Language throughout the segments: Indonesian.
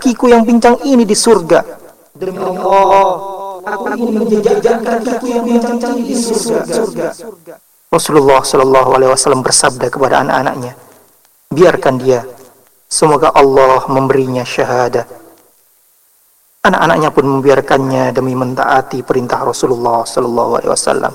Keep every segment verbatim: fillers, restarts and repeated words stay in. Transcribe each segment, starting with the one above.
kakiku yang pincang ini di surga. Demi Allah, aku ingin menjejakkan kakiku yang pincang ini di surga. Rasulullah Shallallahu Alaihi Wasallam bersabda kepada anak-anaknya, biarkan dia, semoga Allah memberinya syahadah. Anak-anaknya pun membiarkannya demi mentaati perintah Rasulullah Shallallahu Alaihi Wasallam.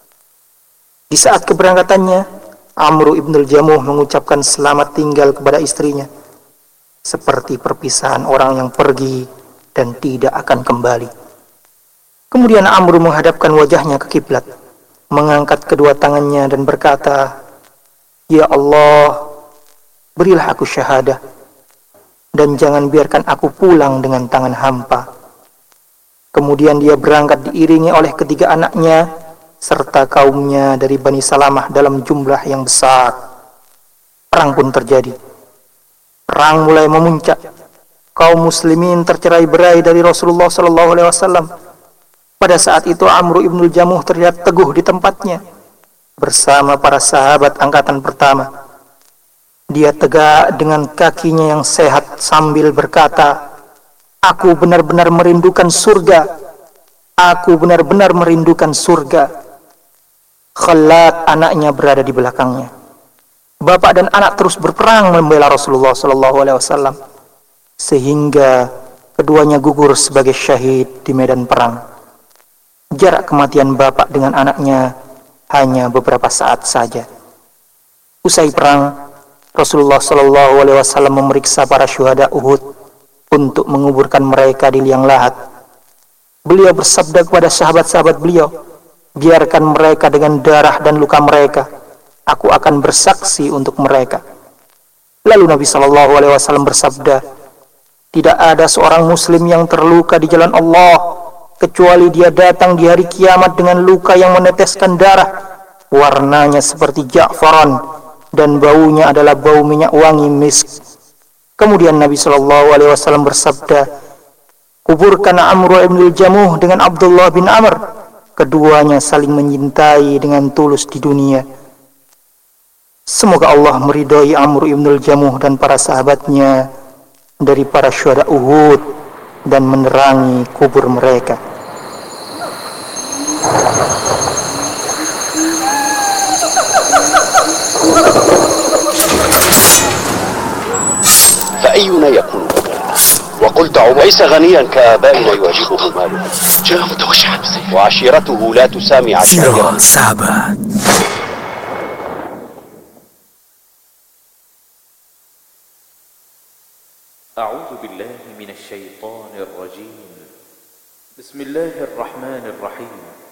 Di saat keberangkatannya, Amr ibnul Jamuh mengucapkan selamat tinggal kepada istrinya, seperti perpisahan orang yang pergi dan tidak akan kembali. Kemudian Amr menghadapkan wajahnya ke kiblat, mengangkat kedua tangannya dan berkata, Ya Allah, berilah aku syahadah, dan jangan biarkan aku pulang dengan tangan hampa. Kemudian dia berangkat diiringi oleh ketiga anaknya, serta kaumnya dari Bani Salamah dalam jumlah yang besar. Perang pun terjadi. Perang mulai memuncak. Kaum muslimin tercerai-berai dari Rasulullah Shallallahu Alaihi Wasallam. Pada saat itu Amr ibnul Jamuh terlihat teguh di tempatnya bersama para sahabat angkatan pertama. Dia tegak dengan kakinya yang sehat sambil berkata, Aku benar-benar merindukan surga. Aku benar-benar merindukan surga. Khalad anaknya berada di belakangnya. Bapak dan anak terus berperang membela Rasulullah Shallallahu Alaihi Wasallam sehingga keduanya gugur sebagai syahid di medan perang. Jarak kematian bapak dengan anaknya hanya beberapa saat saja. Usai perang, Rasulullah Shallallahu Alaihi Wasallam memeriksa para syuhada Uhud untuk menguburkan mereka di liang lahat. Beliau bersabda kepada sahabat-sahabat beliau, biarkan mereka dengan darah dan luka mereka. Aku akan bersaksi untuk mereka. Lalu Nabi Shallallahu Alaihi Wasallam bersabda, tidak ada seorang muslim yang terluka di jalan Allah kecuali dia datang di hari kiamat dengan luka yang meneteskan darah, warnanya seperti ja'faran dan baunya adalah bau minyak wangi misk. Kemudian Nabi Shallallahu Alaihi Wasallam bersabda, kuburkan Amr ibnul Jamuh dengan Abdullah bin Amr. Keduanya saling menyintai dengan tulus di dunia. Semoga Allah meridhai Amr ibnul Jamuh dan para sahabatnya dari para syuhada Uhud dan menerangi kubur mereka. فأينا يكون وقلت عمر ليس غنيا كآبائنا يواجهه ماله جاء متوشعا وعشيرته لا تسامع Zero Sahabat. أعوذ بالله من الشيطان الرجيم بسم الله الرحمن الرحيم